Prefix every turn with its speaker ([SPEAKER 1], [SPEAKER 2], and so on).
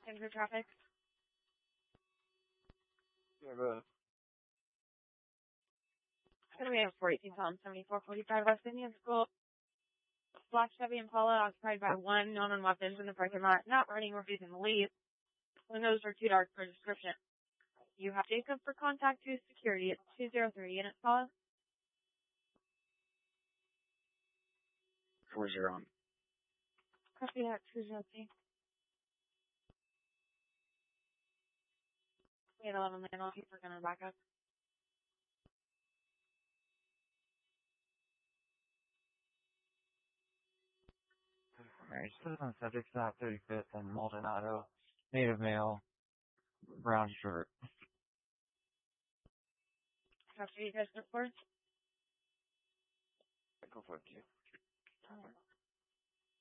[SPEAKER 1] Denver traffic.
[SPEAKER 2] Yeah, go ahead.
[SPEAKER 1] Gonna be a 42 Tom 7445 West Indian School. Black Chevy Impala occupied by one, known on weapons in the parking lot, not running or refusing to leave. Windows are too dark for description. You have Jacob for contact to security at 203 unit follow.
[SPEAKER 2] 40.
[SPEAKER 1] Copy that 203. We had 11 land off. We're gonna back up.
[SPEAKER 3] Alright, citizen subject stop 35th and Maldonado, native male, brown shirt.
[SPEAKER 1] Copy you guys report.
[SPEAKER 2] Go for it, too.